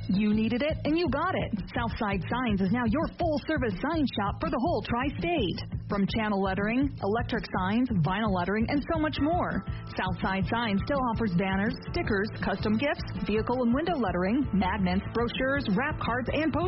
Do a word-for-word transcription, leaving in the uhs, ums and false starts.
You needed it, and you got it. Southside Signs is now your full-service sign shop for the whole tri-state. From channel lettering, electric signs, vinyl lettering, and so much more. Southside Signs still offers banners, stickers, custom gifts, vehicle and window lettering, magnets, brochures, wrap cards, and posters.